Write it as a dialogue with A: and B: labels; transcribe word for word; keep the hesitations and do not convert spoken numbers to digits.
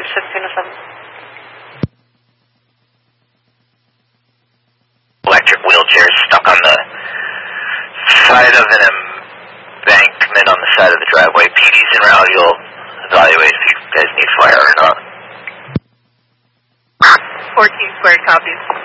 A: received seventeen oh seven.
B: Electric wheelchairs stuck on the side of an embankment on the side of the driveway. P D's en route. You'll evaluate if you guys need fire or not.
A: fourteen squared copies.